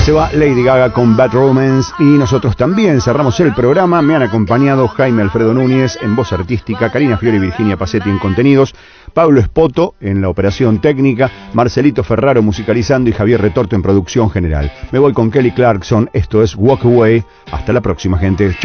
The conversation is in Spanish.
Se va Lady Gaga con Bad Romance y nosotros también cerramos el programa. Me han acompañado Jaime Alfredo Núñez en voz artística, Karina Fiore y Virginia Pacetti en contenidos, Pablo Espoto en la operación técnica, Marcelito Ferraro musicalizando y Javier Retorto en producción general. Me voy con Kelly Clarkson, esto es Walk Away. Hasta la próxima, gente.